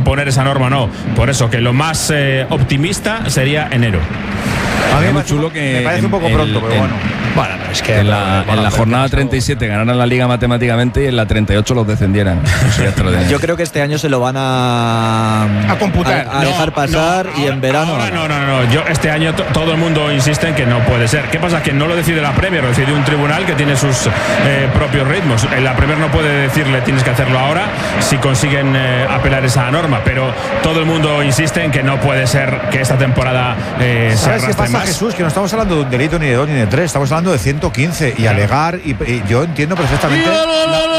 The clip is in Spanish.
poner esa norma o no. Por eso que lo más optimista sería enero. A mí muy chulo que me parece un poco pronto, pero bueno. Bueno, es que en la jornada 37 ganaran la Liga matemáticamente y en la 38 los descendieran. Yo creo que este año se lo van a computar, a dejar pasar y en verano. No. Yo este año todo el mundo insiste en que no puede ser. ¿Qué pasa? Que no lo decide la Premier, lo decide un tribunal que tiene sus propios ritmos. La Premier no puede decirle tienes que hacerlo ahora si consiguen apelar esa norma, pero todo el mundo insiste en que no puede ser que esta temporada se ¿Sabes qué arrastre pasa, más. Jesús? Que no estamos hablando de un delito ni de 2 ni de 3, estamos hablando de 115 y alegar, y yo entiendo perfectamente